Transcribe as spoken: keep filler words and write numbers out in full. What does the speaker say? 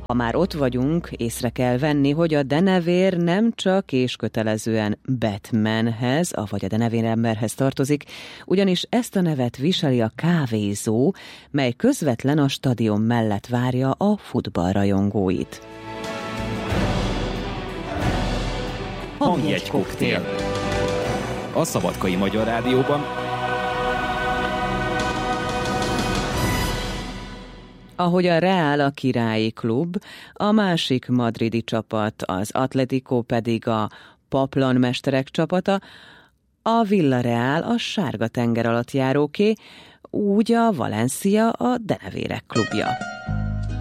Ha már ott vagyunk, észre kell venni, hogy a denevér nem csak és kötelezően Batmanhez, avagy a denevéremberhez tartozik, ugyanis ezt a nevet viseli a kávézó, mely közvetlen a stadion mellett várja a futballrajongóit. Ami egy koktél. A Szabadkai Magyar Rádióban. Ahogy a Real a királyi klub, a másik madridi csapat, az Atlético pedig a paplanmesterek csapata, a Villarreal a sárga tenger alatt járóké, úgy a Valencia a denevérek klubja.